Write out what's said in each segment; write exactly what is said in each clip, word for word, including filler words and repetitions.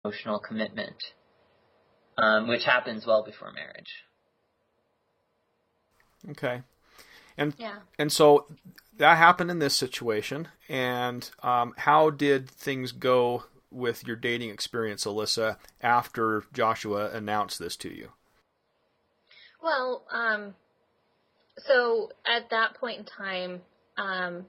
emotional commitment, um, which happens well before marriage. Okay. And Yeah. and so that happened in this situation. And um, how did things go with your dating experience, Alyssa, after Joshua announced this to you? Well, um, so at that point in time, um,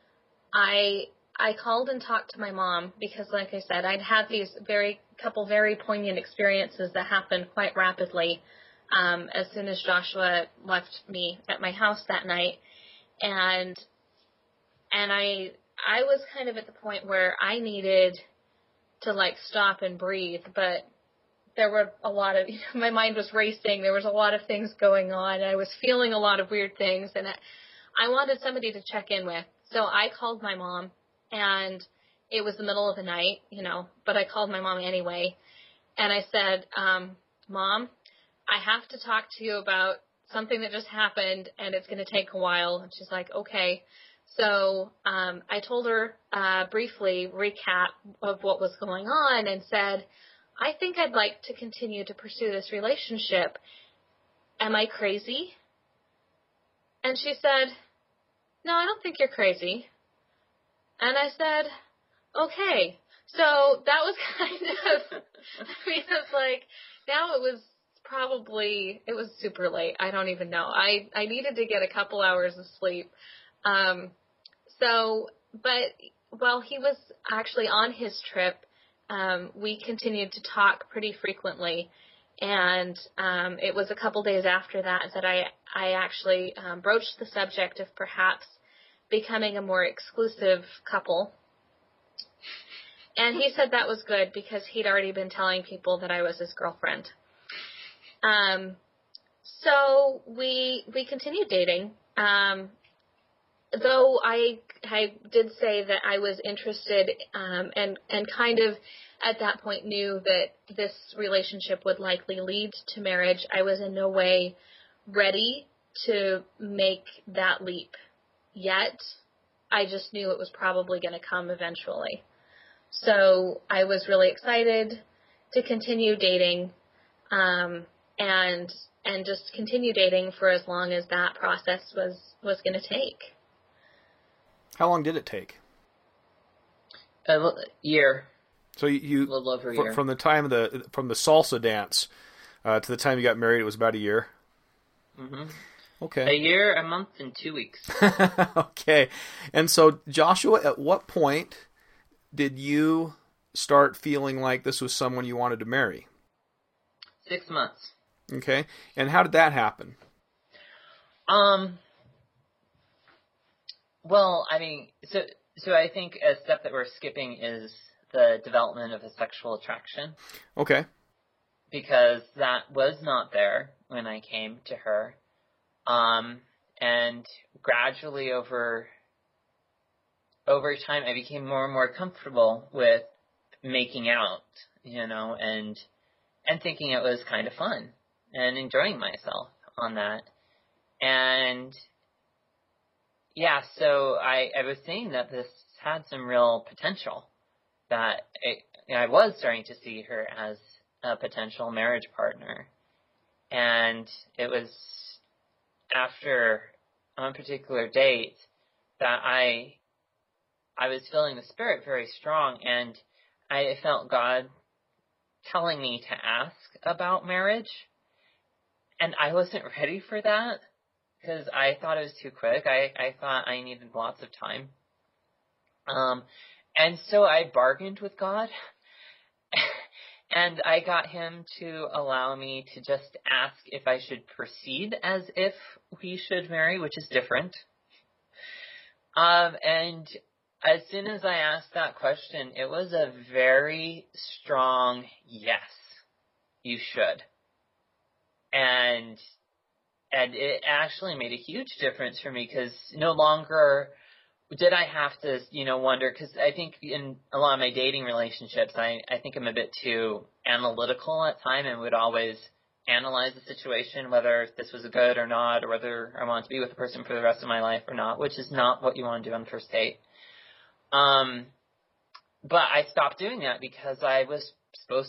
I I called and talked to my mom because, like I said, I'd had these very couple very poignant experiences that happened quite rapidly um, as soon as Joshua left me at my house that night, and and I I was kind of at the point where I needed to like stop and breathe, but there were a lot of, you know, my mind was racing. There was a lot of things going on. I was feeling a lot of weird things, and I, I wanted somebody to check in with. So I called my mom, and it was the middle of the night, you know, but I called my mom anyway. And I said, um, Mom, I have to talk to you about something that just happened, and it's going to take a while. And she's like, okay. So um, I told her uh, briefly recap of what was going on and said, I think I'd like to continue to pursue this relationship. Am I crazy? And she said, no, I don't think you're crazy. And I said, okay. So that was kind of, I mean, it's like, now it was probably, it was super late. I don't even know. I, I needed to get a couple hours of sleep. Um, so, but while he was actually on his trip, Um, we continued to talk pretty frequently, and um, it was a couple days after that that I, I actually um, broached the subject of perhaps becoming a more exclusive couple. And he said that was good because he'd already been telling people that I was his girlfriend. Um, so we we continued dating. Um, Though I I did say that I was interested um, and and kind of at that point knew that this relationship would likely lead to marriage, I was in no way ready to make that leap yet. I just knew it was probably going to come eventually. So I was really excited to continue dating um, and and just continue dating for as long as that process was, was going to take. How long did it take? A year. So you, you a little over a fr- year. from the time of the from the salsa dance uh, to the time you got married, it was about a year. Mm-hmm. Okay. A year, a month, and two weeks. Okay. And so, Joshua, at what point did you start feeling like this was someone you wanted to marry? Six months. Okay. And how did that happen? Um. Well, I mean, so so I think a step that we're skipping is the development of a sexual attraction. Okay. Because that was not there when I came to her. Um, and gradually over over time, I became more and more comfortable with making out, you know, and and thinking it was kind of fun and enjoying myself on that. And yeah, so I, I was seeing that this had some real potential, that it, I was starting to see her as a potential marriage partner. And it was after one particular date that I I was feeling the Spirit very strong, and I felt God telling me to ask about marriage. And I wasn't ready for that, because I thought it was too quick. I, I thought I needed lots of time. Um, and so I bargained with God, and I got him to allow me to just ask if I should proceed as if we should marry, which is different. Um, and as soon as I asked that question, it was a very strong yes, you should. And And it actually made a huge difference for me, because no longer did I have to, you know, wonder, because I think in a lot of my dating relationships, I, I think I'm a bit too analytical at times and would always analyze the situation, whether this was good or not, or whether I want to be with the person for the rest of my life or not, which is not what you want to do on the first date. Um, but I stopped doing that because I was supposed